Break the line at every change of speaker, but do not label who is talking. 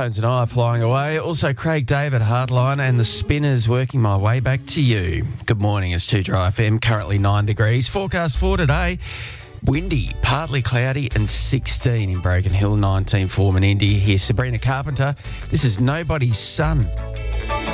Tones and I are flying away. Also, Craig David, Hardline, and the Spinners working my way back to you. Good morning, it's 2 Dry FM, currently 9 degrees. Forecast for today, windy, partly cloudy, and 16 in Broken Hill, 19 for Menindee. Here's Sabrina Carpenter. This is Nobody's Son.